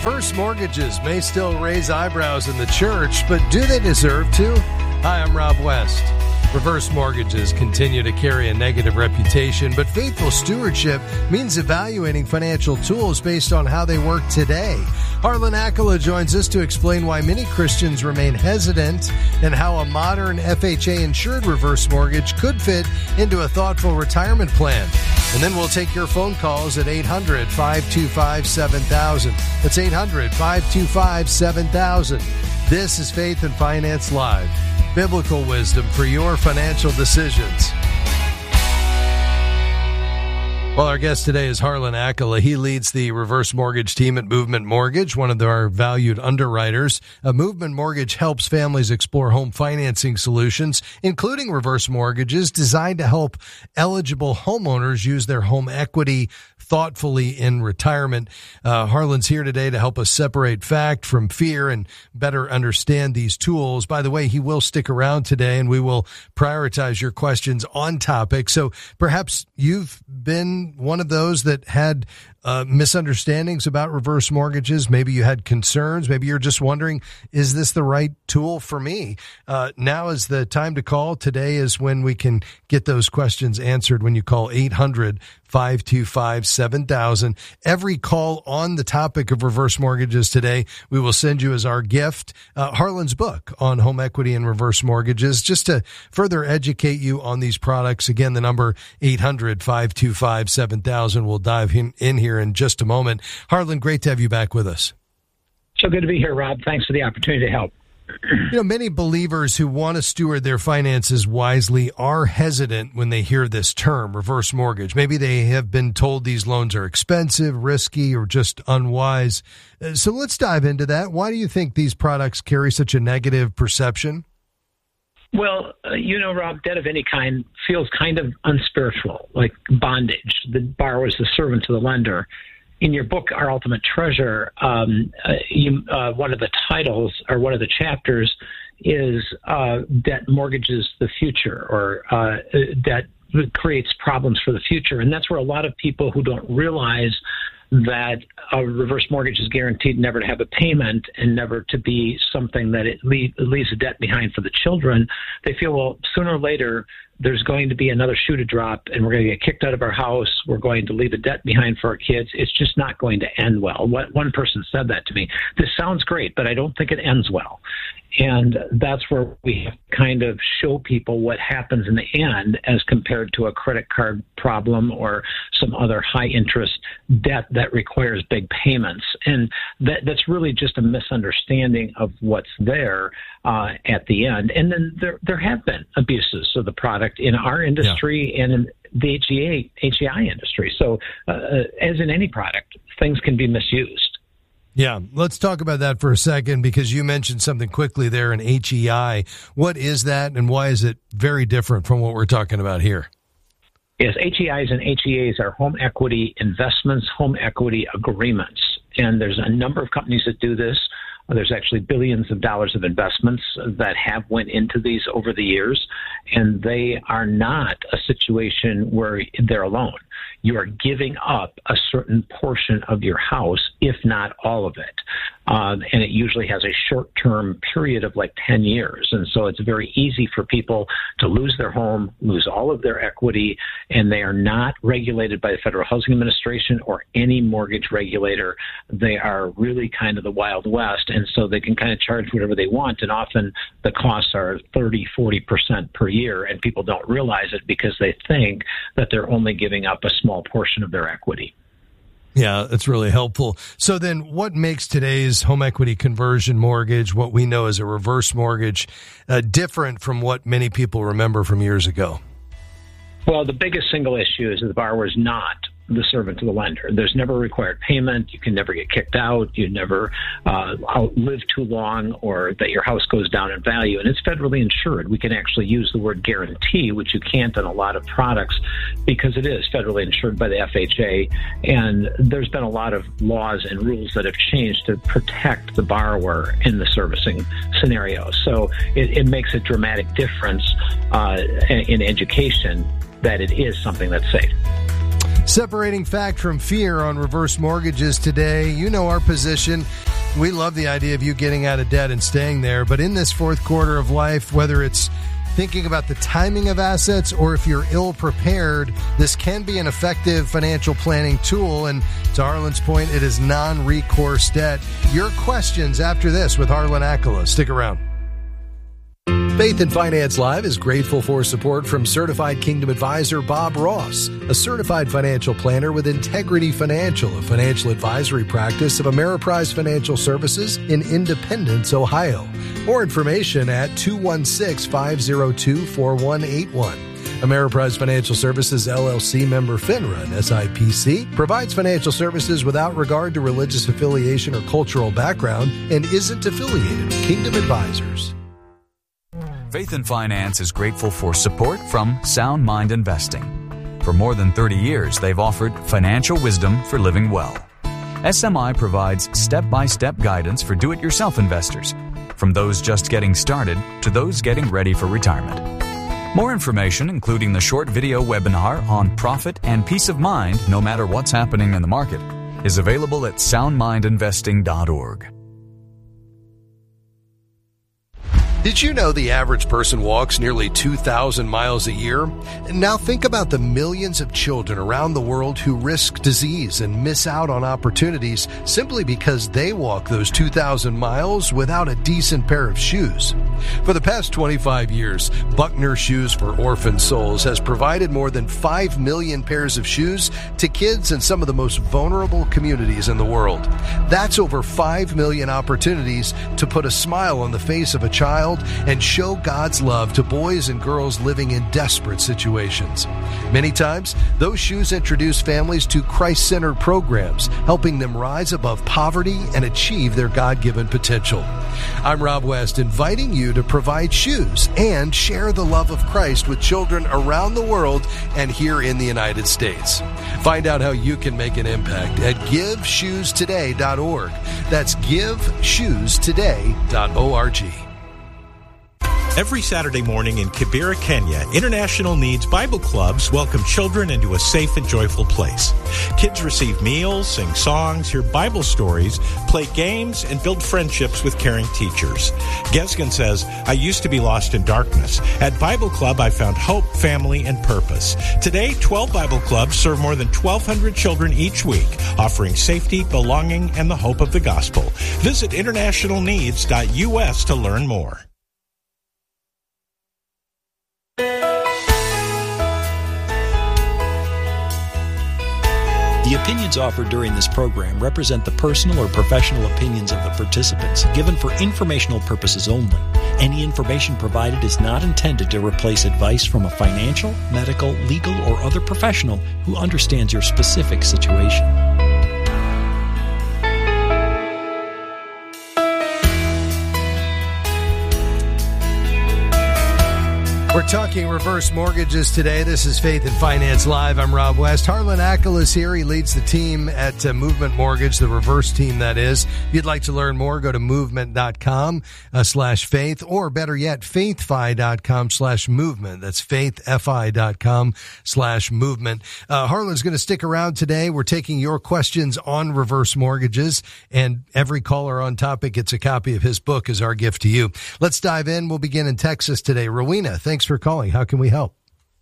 Reverse mortgages may still raise eyebrows in the church, but do they deserve to? Hi, I'm Rob West. Reverse mortgages continue to carry a negative reputation, but faithful stewardship means evaluating financial tools based on how they work today. Harlan Accola joins us to explain why many Christians remain hesitant and how a modern FHA-insured reverse mortgage could fit into a thoughtful retirement plan. And then we'll take your phone calls at 800-525-7000. That's 800-525-7000. This is Faith and Finance Live. Biblical wisdom for your financial decisions. Well, our guest today is Harlan Accola. He leads the reverse mortgage team at Movement Mortgage, one of our valued underwriters. Movement Mortgage helps families explore home financing solutions, including reverse mortgages designed to help eligible homeowners use their home equity thoughtfully in retirement. Harlan's here today to help us separate fact from fear and better understand these tools. By the way, he will stick around today and we will prioritize your questions on topic. So perhaps you've been one of those that had misunderstandings about reverse mortgages. Maybe you had concerns. Maybe you're just wondering, is this the right tool for me? Now is the time to call. Today is when we can get those questions answered when you call 800-525-7000. Every call on the topic of reverse mortgages today, we will send you as our gift Harlan's book on home equity and reverse mortgages, just to further educate you on these products. Again, the number 800-525-7000. We'll dive in here in just a moment. Harlan, great to have you back with us. So good to be here, Rob. Thanks for the opportunity to help. You know, many believers who want to steward their finances wisely are hesitant when they hear this term, reverse mortgage. Maybe they have been told these loans are expensive, risky, or just unwise. So let's dive into that. Why do you think these products carry such a negative perception? Well, Rob, debt of any kind feels kind of unspiritual, like bondage. The borrower is the servant to the lender. In your book, Our Ultimate Treasure, one of the titles or one of the chapters is Debt Mortgages the Future, or Debt Creates Problems for the Future. And that's where a lot of people who don't realize that a reverse mortgage is guaranteed never to have a payment and never to be something that it leaves a debt behind for the children. They feel, well, sooner or later, there's going to be another shoe to drop and we're going to get kicked out of our house. We're going to leave a debt behind for our kids. It's just not going to end well. One person said that to me. This sounds great, but I don't think it ends well. And that's where we have to kind of show people what happens in the end as compared to a credit card problem or some other high interest debt that requires big payments. And that's really just a misunderstanding of what's there at the end. And then there have been abuses of the product in our industry and in the HEI industry. So as in any product, things can be misused. Yeah, let's talk about that for a second, because you mentioned something quickly there in HEI. What is that, and why is it very different from what we're talking about here? Yes, HEIs and HEAs are home equity investments, home equity agreements. And there's a number of companies that do this. There's actually billions of dollars of investments that have went into these over the years, and they are not a situation where they're alone. You are giving up a certain portion of your house, if not all of it. And it usually has a short-term period of like 10 years. And so it's very easy for people to lose their home, lose all of their equity, and they are not regulated by the Federal Housing Administration or any mortgage regulator. They are really kind of the Wild West, and so they can kind of charge whatever they want, and often the costs are 30-40% per year, and people don't realize it because they think that they're only giving up a small portion of their equity. Yeah, that's really helpful. So then what makes today's home equity conversion mortgage, what we know as a reverse mortgage, different from what many people remember from years ago? Well, the biggest single issue is that the borrower is not the servant to the lender. There's never a required payment. You can never get kicked out. You never outlive too long, or that your house goes down in value. And it's federally insured. We can actually use the word guarantee, which you can't on a lot of products, because it is federally insured by the FHA. And there's been a lot of laws and rules that have changed to protect the borrower in the servicing scenario. So it makes a dramatic difference in education that it is something that's safe. Separating fact from fear on reverse mortgages today. You know our position. We love the idea of you getting out of debt and staying there. But in this fourth quarter of life, whether it's thinking about the timing of assets or if you're ill-prepared, this can be an effective financial planning tool. And to Harlan's point, it is non-recourse debt. Your questions after this with Harlan Akala. Stick around. Faith and Finance Live is grateful for support from Certified Kingdom Advisor Bob Ross, a certified financial planner with Integrity Financial, a financial advisory practice of Ameriprise Financial Services in Independence, Ohio. More information at 216-502-4181. Ameriprise Financial Services, LLC, member FINRA and SIPC, provides financial services without regard to religious affiliation or cultural background and isn't affiliated with Kingdom Advisors. Faith and Finance is grateful for support from Sound Mind Investing. For more than 30 years, they've offered financial wisdom for living well. SMI provides step-by-step guidance for do-it-yourself investors, from those just getting started to those getting ready for retirement. More information, including the short video webinar on profit and peace of mind no matter what's happening in the market, is available at soundmindinvesting.org. Did you know the average person walks nearly 2,000 miles a year? Now think about the millions of children around the world who risk disease and miss out on opportunities simply because they walk those 2,000 miles without a decent pair of shoes. For the past 25 years, Buckner Shoes for Orphan Souls has provided more than 5 million pairs of shoes to kids in some of the most vulnerable communities in the world. That's over 5 million opportunities to put a smile on the face of a child and show God's love to boys and girls living in desperate situations. Many times, those shoes introduce families to Christ-centered programs, helping them rise above poverty and achieve their God-given potential. I'm Rob West, inviting you to provide shoes and share the love of Christ with children around the world and here in the United States. Find out how you can make an impact at GiveShoesToday.org. That's GiveShoesToday.org. Every Saturday morning in Kibera, Kenya, International Needs Bible Clubs welcome children into a safe and joyful place. Kids receive meals, sing songs, hear Bible stories, play games, and build friendships with caring teachers. Gesgen says, I used to be lost in darkness. At Bible Club, I found hope, family, and purpose. Today, 12 Bible Clubs serve more than 1,200 children each week, offering safety, belonging, and the hope of the gospel. Visit internationalneeds.us to learn more. The opinions offered during this program represent the personal or professional opinions of the participants, given for informational purposes only. Any information provided is not intended to replace advice from a financial, medical, legal, or other professional who understands your specific situation. We're talking reverse mortgages today. This is Faith and Finance Live. I'm Rob West. Harlan Akala is here. He leads the team at Movement Mortgage, the reverse team, that is. If you'd like to learn more, go to movement.com/faith, or better yet, faithfi.com/movement. That's faithfi.com/movement. Harlan's going to stick around today. We're taking your questions on reverse mortgages, and every caller on topic gets a copy of his book as our gift to you. Let's dive in. We'll begin in Texas today. Rowena, thanks for calling. How can we help?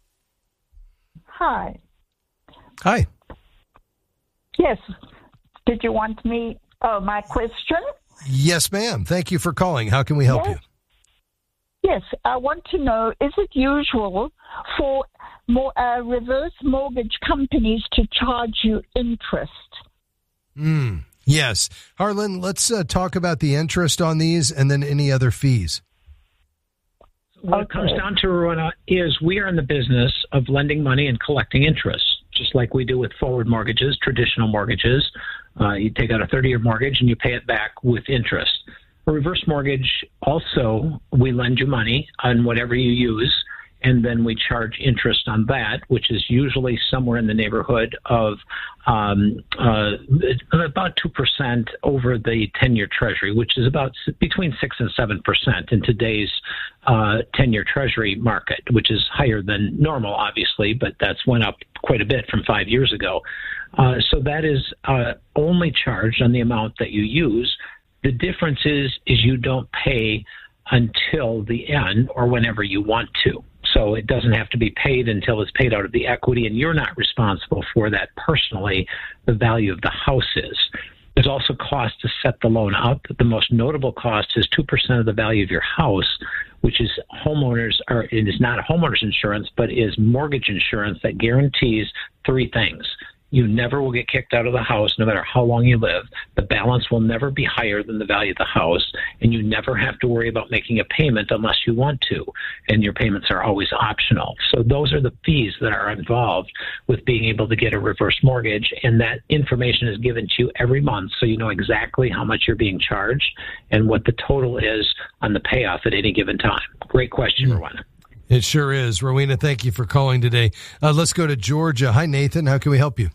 Hi. Hi. Yes. Did you want me, my question? Yes, ma'am. Thank you for calling. How can we help you? Yes. I want to know, is it usual for reverse mortgage companies to charge you interest? Yes. Harlan, let's talk about the interest on these and then any other fees. What it comes down to, Rowena, is we are in the business of lending money and collecting interest, just like we do with forward mortgages, traditional mortgages. You take out a 30-year mortgage and you pay it back with interest. A reverse mortgage, also, we lend you money on whatever you use, and then we charge interest on that, which is usually somewhere in the neighborhood of about 2% over the 10-year Treasury, which is about between 6 and 7% in today's 10-year Treasury market, which is higher than normal, obviously, but that's went up quite a bit from 5 years ago. So that is only charged on the amount that you use. The difference is you don't pay until the end or whenever you want to. So it doesn't have to be paid until it's paid out of the equity, and you're not responsible for that personally. The value of the house is. There's also cost to set the loan up. The most notable cost is 2% of the value of your house, which is it is not a homeowner's insurance, but is mortgage insurance that guarantees three things. You never will get kicked out of the house, no matter how long you live. The balance will never be higher than the value of the house, and you never have to worry about making a payment unless you want to, and your payments are always optional. So those are the fees that are involved with being able to get a reverse mortgage, and that information is given to you every month so you know exactly how much you're being charged and what the total is on the payoff at any given time. Great question, Rowena. It sure is. Rowena, thank you for calling today. Let's go to Georgia. Hi, Nathan. How can we help you?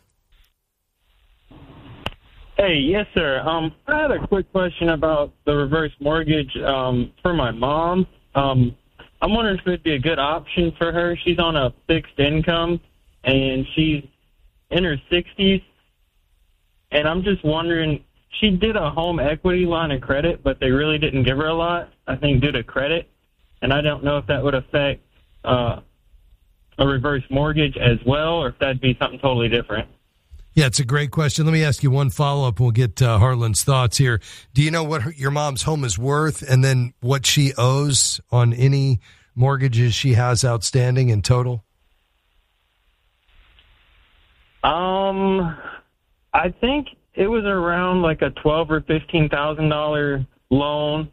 Hey, yes, sir. I had a quick question about the reverse mortgage for my mom. I'm wondering if it would be a good option for her. She's on a fixed income, and she's in her 60s. And I'm just wondering, she did a home equity line of credit, but they really didn't give her a lot, I think, due to credit. And I don't know if that would affect a reverse mortgage as well, or if that'd be something totally different. Yeah, it's a great question. Let me ask you one follow-up, and we'll get Harlan's thoughts here. Do you know what your mom's home is worth, and then what she owes on any mortgages she has outstanding in total? I think it was around like a $12,000 or $15,000 loan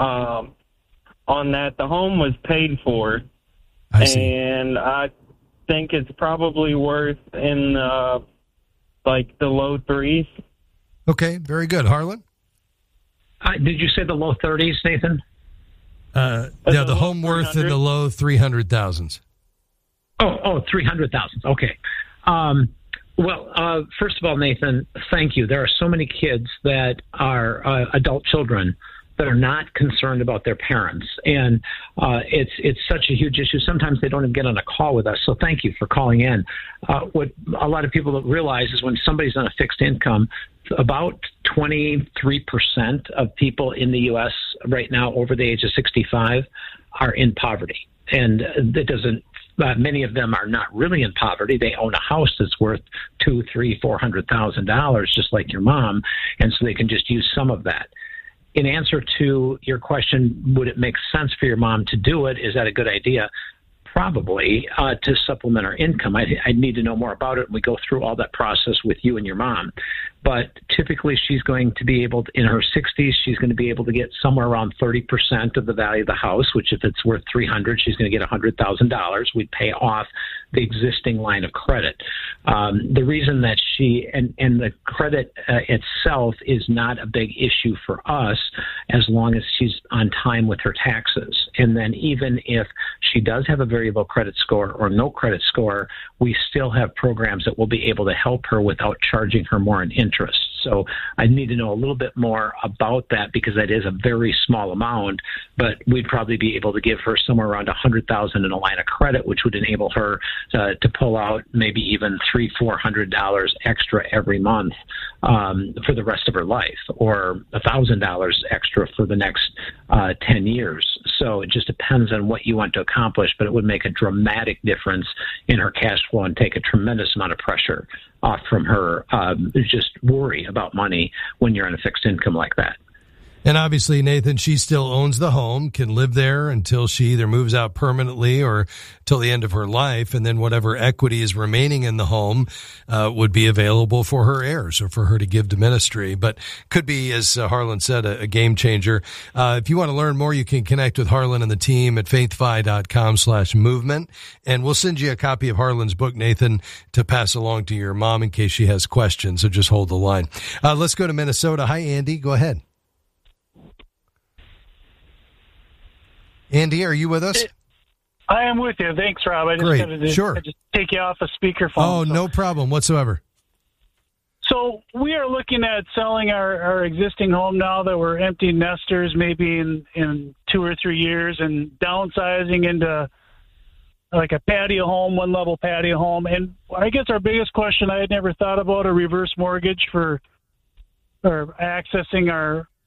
on that. The home was paid for, I see. And I think it's probably worth in like the low 3s. Okay, very good. Harlan? Did you say the low 30s, Nathan? Yeah, the home worth in the low 300,000s. Oh, 300,000. Okay. Well, first of all, Nathan, thank you. There are so many kids that are adult children that are not concerned about their parents, and it's such a huge issue. Sometimes they don't even get on a call with us, so thank you for calling in. What a lot of people don't realize is when somebody's on a fixed income, about 23% of people in the U.S. right now over the age of 65 are in poverty, and that doesn't. Many of them are not really in poverty. They own a house that's worth $200,000, $300,000, $400,000, just like your mom, and so they can just use some of that. In answer to your question, would it make sense for your mom to do it? Is that a good idea? Probably, to supplement her income. I'd need to know more about it. We go through all that process with you and your mom. But typically she's going to be able to, in her 60s, she's going to be able to get somewhere around 30% of the value of the house, which if it's worth $300,000, she's going to get $100,000. We'd pay off the existing line of credit. The reason that and the credit itself is not a big issue for us as long as she's on time with her taxes. And then even if she does have a very low credit score or no credit score, we still have programs that will be able to help her without charging her more in interest. So I need to know a little bit more about that because that is a very small amount, but we'd probably be able to give her somewhere around $100,000 in a line of credit, which would enable her to pull out maybe even $300-$400 extra every month for the rest of her life, or $1,000 extra for the next 10 years. So it just depends on what you want to accomplish, but it would make a dramatic difference in her cash flow and take a tremendous amount of pressure off from her just worry about money when you're on a fixed income like that. And obviously, Nathan, she still owns the home, can live there until she either moves out permanently or till the end of her life, and then whatever equity is remaining in the home would be available for her heirs or for her to give to ministry. But could be, as Harlan said, a game changer. If you want to learn more, you can connect with Harlan and the team at faithfi.com/movement, and we'll send you a copy of Harlan's book, Nathan, to pass along to your mom in case she has questions, so just hold the line. Let's go to Minnesota. Hi, Andy. Go ahead. Andy, are you with us? I am with you. Thanks, Rob. I just Great. wanted to Sure. just take you off a speakerphone. Oh, no problem whatsoever. So we are looking at selling our existing home now that we're empty nesters, maybe in 2 or 3 years, and downsizing into like a patio home, one-level patio home. And I guess our biggest question, I had never thought about a reverse mortgage for accessing